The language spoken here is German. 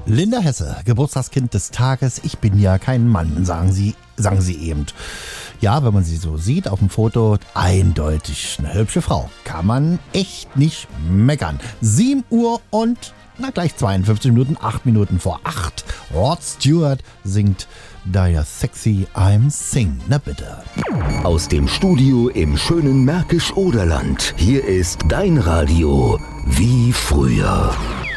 Linda Hesse, Geburtstagskind des Tages. Ich bin ja kein Mann, sang sie eben. Ja, wenn man sie so sieht auf dem Foto, eindeutig eine hübsche Frau. Kann man echt nicht meckern. 7 Uhr und gleich 52 Minuten, 8 Minuten vor 8. Rod Stewart singt Dire Sexy I'm Sing. Na bitte. Aus dem Studio im schönen Märkisch-Oderland. Hier ist dein Radio wie früher.